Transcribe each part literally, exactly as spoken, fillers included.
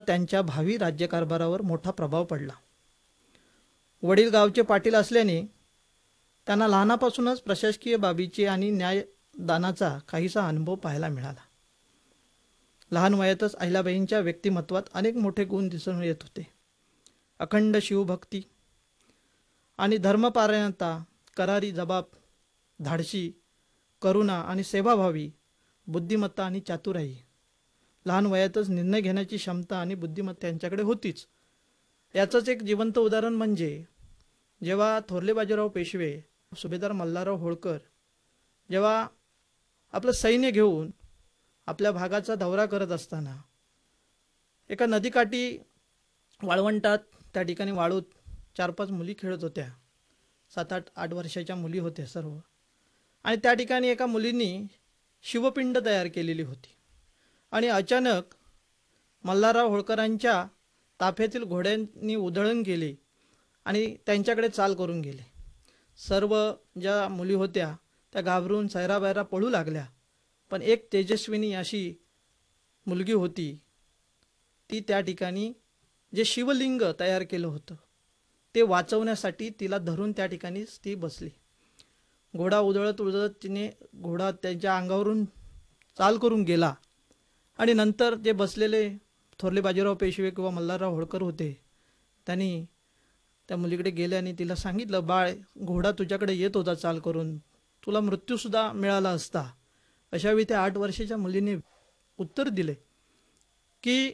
त्यांच्या भावी राज्यकारभारावर मोठा प्रभाव पडला। वडील गावचे पाटील असल्याने त्यांना लहानापासूनच प्रशासकीय बाबीचे आणि न्यायदानाचा काहीसा अनुभव पाहायला मिळाला। लहान वयातच अहिल्याबाईंच्या व्यक्तिमत्वात अनेक मोठे गुण दिसून येत होते। अखंड शिवभक्ती आणि धर्मपरायणता, करारी जबाब, धाडसी, करुणा आणि सेवाभावी, बुद्धिमत्ता आणि चातुराई। लहान वयातच निर्णय घेण्याची क्षमता आणि बुद्धिमत्ता त्यांच्याकडे होतीच। याचंच एक जिवंत उदाहरण म्हणजे जेव्हा थोरले बाजीराव पेशवे, सुभेदार मल्हारराव होळकर जेव्हा आपलं सैन्य घेऊन आपल्या भागाचा दौरा करत असताना एका नदीकाठी वाळवंटात त्या ठिकाणी वाळूत चार पाच मुली खेळत होत्या। सात आठ आठ वर्षाच्या मुली होत्या सर्व। आणि त्या ठिकाणी एका मुलींनी शिवपिंड तयार केलेली होती आणि अचानक मल्हारराव होळकरांच्या ताफ्यातील घोड्यांनी उधळण केली आणि त्यांच्याकडे चाल करून गेले। सर्व ज्या मुली होत्या त्या घाबरून सैराबैरा पळू लागल्या, पण एक तेजस्विनी अशी मुलगी होती, ती त्या ठिकाणी जे शिवलिंग तयार केलं होतं ते वाचवण्यासाठी तिला धरून त्या ठिकाणीच ती बसली। घोडा उधळत उधळत तिने घोडा त्यांच्या अंगावरून चाल करून गेला आणि नंतर जे बसलेले थोरले बाजीराव पेशवे किंवा मल्हारराव होळकर होते त्यांनी त्या मुलीकडे गेले आणि तिला सांगितलं, बाळ, घोडा तुझ्याकडे येत होता चाल करून, तुला मृत्यूसुद्धा मिळाला असता। अशावेळी त्या आठ वर्षाच्या मुलीने उत्तर दिले की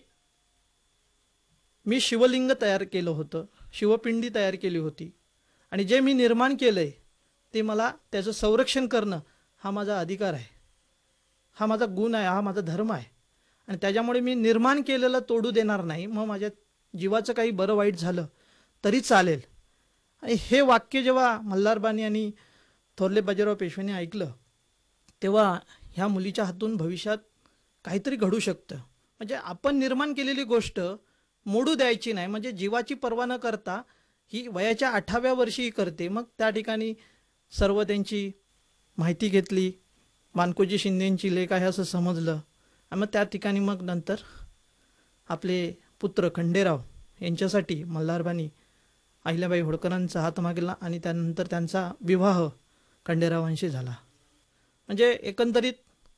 मी शिवलिंग तयार केलं होतं, शिवपिंडी तयार केली होती आणि जे मी निर्माण केलंय ते मला त्याचं संरक्षण करणं हा माझा अधिकार आहे, हा माझा गुण आहे, हा माझा धर्म आहे आणि त्याच्यामुळे मी निर्माण केलेलं तोडू देणार नाही। मग माझ्या जीवाचं काही बरं वाईट झालं तरी चालेल। आणि हे वाक्य जेव्हा मल्हारबानी आणि थोरले बाजीराव पेशव्यांनी ऐकलं तेव्हा ह्या मुलीच्या हातून भविष्यात काहीतरी घडू शकतं। म्हणजे आपण निर्माण केलेली गोष्ट मोडू द्यायची नाही, म्हणजे जीवाची पर्वा न करता ही वयाच्या अठराव्या वर्षी करते। मग त्या ठिकाणी सर्व त्यांची माहिती घेतली, मानकोजी शिंदेंची लेक आहे असं समजलं आणि मग त्या ठिकाणी मग नंतर आपले पुत्र खंडेराव यांच्यासाठी मल्हारबानी अहिल्याबाई होळकरांचा हात मागला आणि त्यानंतर त्यांचा विवाह खंडेरावांशी झाला। म्हणजे एकंदरीत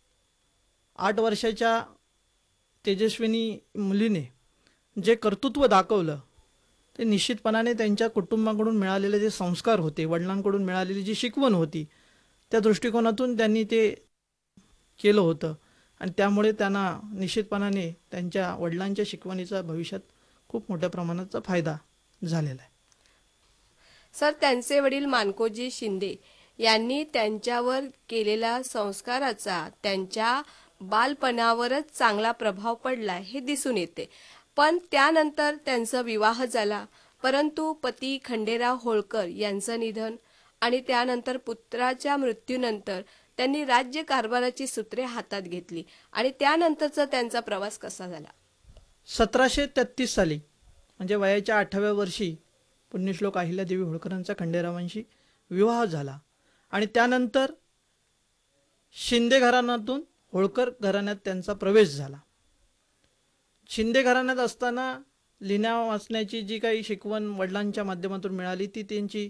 आठ वर्षाच्या तेजस्विनी मुलीने जे कर्तृत्व दाखवलं ते निश्चितपणाने त्यांच्या कुटुंबाकडून मिळालेले जे संस्कार होते, वडिलांकडून मिळालेली जी शिकवण होती, त्या दृष्टिकोनातून त्यांनी ते केलं होतं आणि त्यामुळे त्यांना निश्चितपणाने त्यांच्या वडिलांच्या शिकवणीचा भविष्यात खूप मोठ्या प्रमाणाचा फायदा झालेला आहे। सर, त्यांचे वडील मानकोजी शिंदे यांनी त्यांच्यावर केलेल्या संस्काराचा त्यांच्या बालपणावरच चांगला प्रभाव पडला हे दिसून येते। पण त्यानंतर त्यांचा विवाह झाला, परंतु पती खंडेराव होळकर यांचं निधन आणि त्यानंतर पुत्राच्या मृत्यूनंतर त्यांनी राज्य कारभाराची सूत्रे हातात घेतली आणि त्यानंतरचा त्यांचा प्रवास कसा झाला? सतराशे तेहतीस साली म्हणजे वयाच्या आठव्या वर्षी पुण्यश्लोक अहिल्यादेवी होळकरांचा खंडेरावांशी विवाह झाला आणि त्यानंतर शिंदे घराण्यातून होळकर घराण्यात त्यांचा प्रवेश झाला। शिंदे घराण्यात असताना लिहिण्या वाचण्याची जी काही शिकवण वडिलांच्या माध्यमातून मिळाली ती त्यांची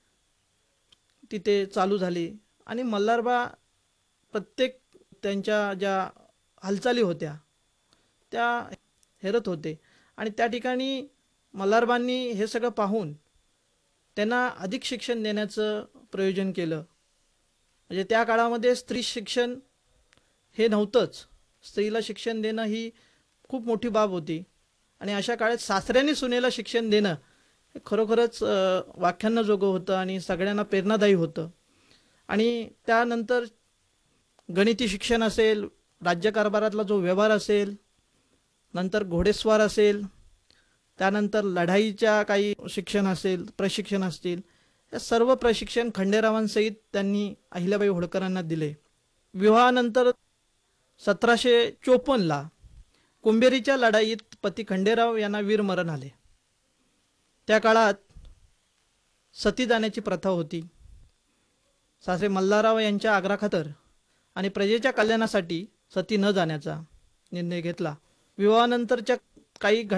तिथे चालू झाली आणि मल्हारबा प्रत्येक त्यांच्या ज्या हालचाली होत्या त्या हेरत होते आणि त्या ठिकाणी मल्हारबांनी हे सगळं पाहून त्यांना अधिक शिक्षण देण्याचं प्रयोजन केलं। म्हणजे त्या काळामध्ये स्त्री शिक्षण हे नव्हतंच, स्त्रीला शिक्षण देणं ही खूप मोठी बाब होती आणि अशा काळात सासऱ्याने सुनेला शिक्षण देणं हे खरोखरच व्याख्यानाजोगं होतं आणि सगळ्यांना प्रेरणादायी होतं। आणि त्यानंतर गणिती शिक्षण असेल, राज्यकारभारातला जो व्यवहार असेल, नंतर घोडेस्वार असेल, त्यानंतर लढाईच्या काही शिक्षण असेल, प्रशिक्षण असतील, हे सर्व प्रशिक्षण खंडेरावांसहित त्यांनी अहिल्याबाई होळकरांना दिले। विवाहानंतर सतराशे चोपन्नला कुंभेरीच्या लढाईत पती खंडेराव यांना वीरमरण आले। त्या काळात सती जाण्याची प्रथा होती। सासरे मल्हारराव यांच्या आग्रहाखातर आणि प्रजेच्या कल्याणासाठी सती न जाण्याचा निर्णय घेतला। विवाहानंतरच्या काही